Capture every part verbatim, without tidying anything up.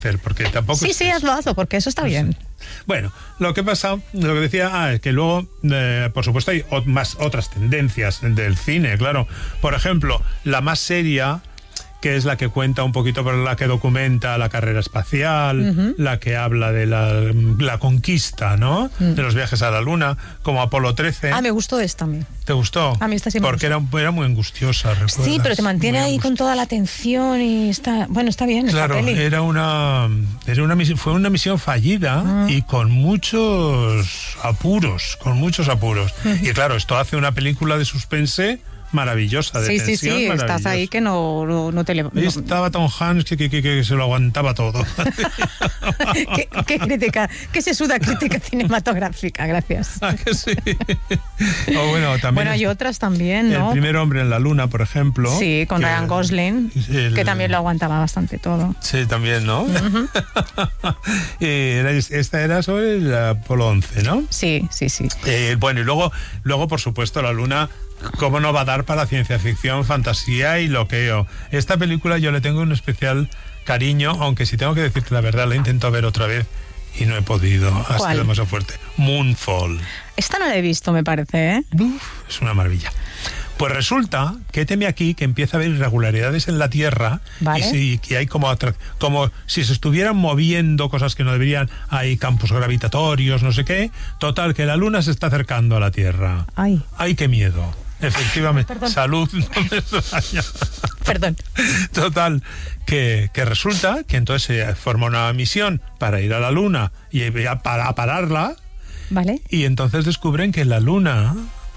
porque tampoco Sí, es sí, eso. hazlo, hazlo, porque eso está bien. Bueno, lo que pasa, lo que decía, ah, es que luego, eh, por supuesto, hay o- más otras tendencias del cine, claro. Por ejemplo, la más seria, que es la que cuenta un poquito, pero la que documenta la carrera espacial, uh-huh. la que habla de la, la conquista, ¿no? Uh-huh. De los viajes a la Luna, como Apolo trece. Ah, me gustó esta a mí. ¿Te gustó? A mí esta sí me Porque gustó. Era, era muy angustiosa, ¿recuerdas? Sí, pero te mantiene muy ahí con toda la atención y está... Bueno, está bien Claro, esta peli. era una, era una misión, fue una misión fallida uh-huh. y con muchos apuros, con muchos apuros. Uh-huh. Y claro, esto hace una película de suspense maravillosa, de sí, tensión, sí, sí, estás ahí que no, no, no te le... no. Estaba Tom Hanks que, que, que, que se lo aguantaba todo. ¿Qué, qué crítica, qué se suda crítica cinematográfica, gracias. ¿Ah, que sí? O bueno, también bueno, hay otras también, ¿no? El primer hombre en la luna, por ejemplo. Sí, con que, Ryan Gosling, el, que también lo aguantaba bastante todo. Sí, también, ¿no? Uh-huh. y esta era sobre el Apolo once, ¿no? Sí, sí, sí. Eh, bueno, y luego, luego, por supuesto, la luna... ¿Cómo no va a dar para ciencia ficción, fantasía y loqueo? Esta película yo le tengo un especial cariño, aunque si tengo que decirte la verdad, la intento ver otra vez y no he podido. Ha sido demasiado fuerte. Moonfall. Esta no la he visto, me parece, ¿eh? Uf, es una maravilla. Pues resulta que teme aquí que empieza a haber irregularidades en la Tierra, ¿vale? y si, que hay como, como si se estuvieran moviendo cosas que no deberían, hay campos gravitatorios, no sé qué. Total, que la Luna se está acercando a la Tierra. Ay, Ay, qué miedo. Efectivamente, Perdón. salud, no me daña. Perdón. Total, que, que resulta que entonces se forma una misión para ir a la Luna y para pararla. Vale. Y entonces descubren que la Luna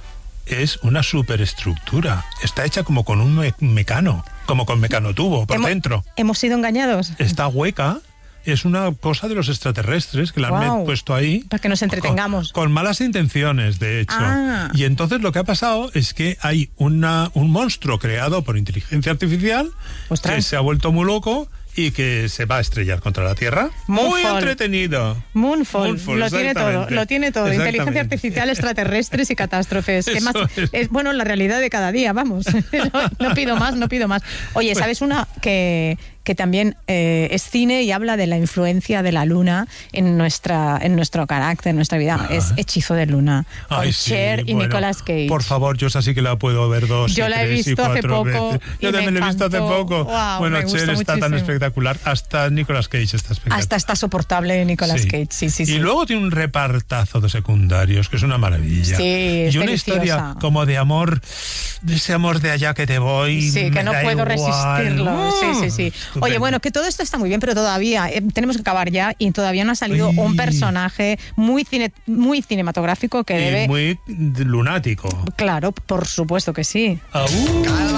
es una superestructura. Está hecha como con un me mecano, como con mecanotubo por ¿Hemos, dentro. ¿Hemos sido engañados? Está hueca. Es una cosa de los extraterrestres que la wow. han puesto ahí. Para que nos entretengamos. Con, con malas intenciones, de hecho. Ah. Y entonces lo que ha pasado es que hay una, un monstruo creado por inteligencia artificial Ostras. que se ha vuelto muy loco y que se va a estrellar contra la Tierra. Moonfall. Muy entretenido. Moonfall, Moonfall, lo tiene todo, lo tiene todo. Inteligencia artificial, extraterrestres y catástrofes. ¿Qué más? Es. Es, bueno, la realidad de cada día, vamos. No, no pido más, no pido más. Oye, Pues, ¿sabes una que, que también eh, es cine y habla de la influencia de la luna en nuestra en nuestro carácter, en nuestra vida? Ah. Es Hechizo de Luna, con Ay, Cher sí, y bueno, Nicolas Cage. Por favor, yo esa sí que la puedo ver dos Yo y la he tres visto y hace cuatro poco veces. Yo y también me la he visto hace encantó. poco. Wow, bueno, me Cher está muchísimo. tan espectacular. Hasta Nicolas Cage está espectacular. Hasta está soportable Nicolas sí. Cage, sí, sí, sí. Y luego tiene un repartazo de secundarios, que es una maravilla. Sí, y una deliciosa. Historia como de amor, de ese amor de allá que te voy. Sí, que no puedo igual. resistirlo. Uh, sí, sí, sí. estupendo. Oye, bueno, que todo esto está muy bien, pero todavía eh, tenemos que acabar ya y todavía no ha salido Uy. un personaje muy cine, muy cinematográfico que y debe... muy lunático. Claro, por supuesto que sí. Uh.